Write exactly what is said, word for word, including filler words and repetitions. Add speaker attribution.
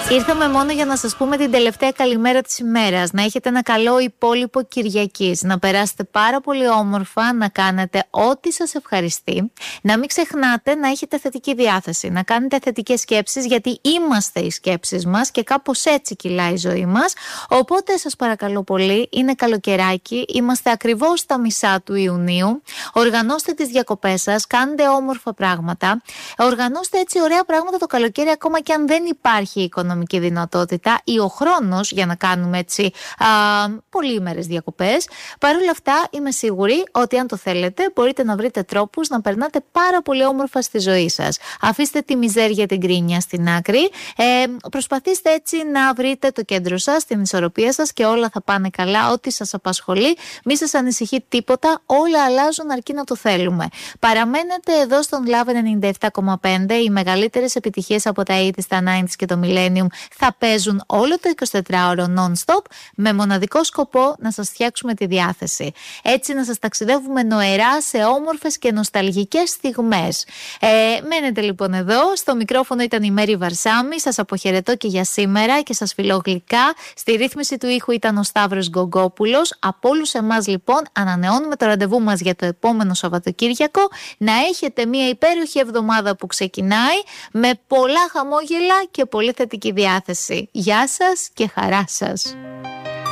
Speaker 1: Ήρθαμε μόνο για να σας πούμε την τελευταία καλημέρα της ημέρας. Να έχετε ένα καλό υπόλοιπο Κυριακής. Να περάσετε πάρα πολύ όμορφα, να κάνετε ό,τι σας ευχαριστεί. Να μην ξεχνάτε να έχετε θετική διάθεση, να κάνετε θετικές σκέψεις, γιατί είμαστε οι σκέψεις μας και κάπως έτσι κυλάει η ζωή μας. Οπότε σας παρακαλώ πολύ, είναι καλοκαιράκι, είμαστε ακριβώς στα μισά του Ιουνίου. Οργανώστε τις διακοπές σας, κάντε όμορφα πράγματα. Οργανώστε έτσι ωραία πράγματα το καλοκαίρι, ακόμα και αν δεν υπάρχει οικονομική δυνατότητα ή ο χρόνος για να κάνουμε έτσι α, πολύημερες διακοπές. Παρ' όλα αυτά, είμαι σίγουρη ότι αν το θέλετε, μπορείτε να βρείτε τρόπους να περνάτε πάρα πολύ όμορφα στη ζωή σας. Αφήστε τη μιζέρια, την κρίνια στην άκρη. Ε, προσπαθήστε έτσι να βρείτε το κέντρο σας, την ισορροπία σας και όλα θα πάνε καλά. Ό,τι σας απασχολεί, μη σας ανησυχεί τίποτα. Όλα αλλάζουν αρκεί να το θέλουμε. Παραμένετε εδώ στον Love ενενήντα επτά κόμμα πέντε. Οι μεγαλύτερες επιτυχίες από τα ογδόντα, τα ενενήντα και το Millennium θα παίζουν όλο το εικοσιτετράωρο non-stop, με μοναδικό σκοπό να σας φτιάξουμε τη διάθεση. Έτσι να σας ταξιδεύουμε νοερά σε όμορφες και νοσταλγικές στιγμές. Ε, μένετε λοιπόν εδώ. Στο μικρόφωνο ήταν η Μέρη Βαρσάμι. Σας αποχαιρετώ και για σήμερα και σας φιλώ γλυκά. Στη ρύθμιση του ήχου ήταν ο Σταύρος Γκογκόπουλος. Από όλους εμάς λοιπόν ανανεώνουμε το ραντεβού μας για το επόμενο Σαββατοκύριακο. Να έχετε μια υπέροχη εβδομάδα που ξεκινάει με πολλά χαμόγελα και πολύ θετική διάθεση. Γεια σας και χαρά σας.